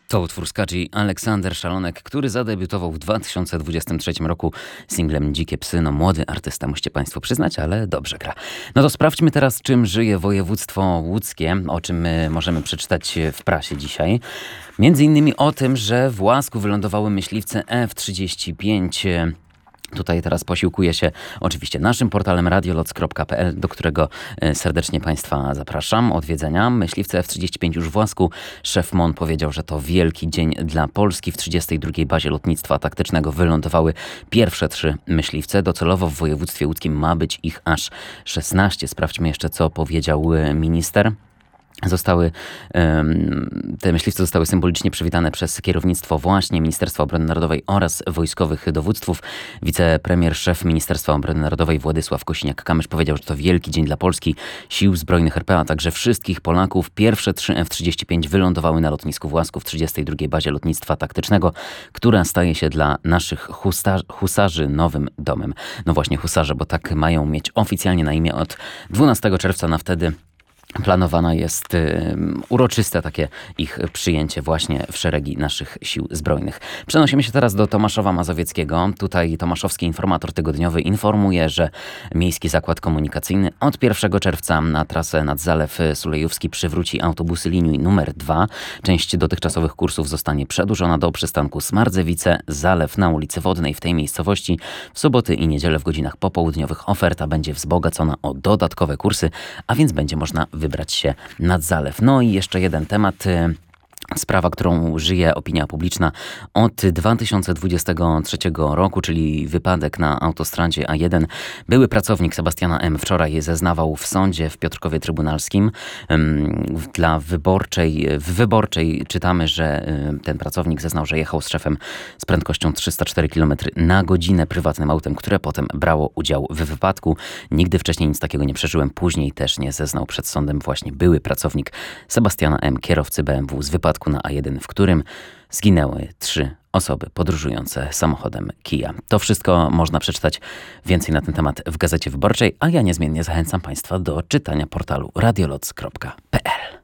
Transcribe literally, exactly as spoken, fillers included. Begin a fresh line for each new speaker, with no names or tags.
To utwór Skadzi Aleksander Szalonek, który zadebiutował w dwa tysiące dwudziestym trzecim roku singlem Dzikie Psy. No młody artysta, musicie państwo przyznać, ale dobrze gra. No to sprawdźmy teraz, czym żyje województwo łódzkie, o czym my możemy przeczytać w prasie dzisiaj. Między innymi o tym, że w Łasku wylądowały myśliwce F trzydzieści pięć. Tutaj teraz posiłkuję się oczywiście naszym portalem radioloc kropka p l, do którego serdecznie Państwa zapraszam. Odwiedzenia. Myśliwce F trzydzieści pięć już w Łasku. Szef M O N powiedział, że to wielki dzień dla Polski. W trzydziestej drugiej bazie lotnictwa taktycznego wylądowały pierwsze trzy myśliwce. Docelowo w województwie łódzkim ma być ich aż szesnaście. Sprawdźmy jeszcze, co powiedział minister. Zostały, te myśliwce zostały symbolicznie przywitane przez kierownictwo właśnie Ministerstwa Obrony Narodowej oraz wojskowych dowództwów. Wicepremier, szef Ministerstwa Obrony Narodowej Władysław Kosiniak-Kamysz powiedział, że to wielki dzień dla Polski, Sił Zbrojnych R P, a także wszystkich Polaków. Pierwsze trzy F trzydzieści pięć wylądowały na lotnisku w Łasku w trzydziestej drugiej bazie lotnictwa taktycznego, która staje się dla naszych husa- husarzy nowym domem. No właśnie husarze, bo tak mają mieć oficjalnie na imię od dwunastego czerwca, na wtedy planowane jest y, uroczyste takie ich przyjęcie właśnie w szeregi naszych sił zbrojnych. Przenosimy się teraz do Tomaszowa Mazowieckiego. Tutaj Tomaszowski Informator Tygodniowy informuje, że Miejski Zakład Komunikacyjny od pierwszego czerwca na trasę nad Zalew Sulejówski przywróci autobusy linii numer dwa. Część dotychczasowych kursów zostanie przedłużona do przystanku Smardzewice, Zalew na ulicy Wodnej. W tej miejscowości w soboty i niedzielę w godzinach popołudniowych oferta będzie wzbogacona o dodatkowe kursy, a więc będzie można wybrać się nad Zalew. No i jeszcze jeden temat. Sprawa, którą żyje opinia publiczna od dwa tysiące dwudziestego trzeciego roku, czyli wypadek na autostradzie A jeden. Były pracownik Sebastiana M. wczoraj zeznawał w sądzie w Piotrkowie Trybunalskim. Dla Wyborczej, w Wyborczej czytamy, że ten pracownik zeznał, że jechał z szefem z prędkością trzysta cztery kilometry na godzinę prywatnym autem, które potem brało udział w wypadku. Nigdy wcześniej nic takiego nie przeżyłem. Później też nie zeznał przed sądem właśnie były pracownik Sebastiana M., kierowcy B M W z wypadku na A jeden, w którym zginęły trzy osoby podróżujące samochodem Kia. To wszystko można przeczytać więcej na ten temat w Gazecie Wyborczej, a ja niezmiennie zachęcam Państwa do czytania portalu radioloc kropka p l.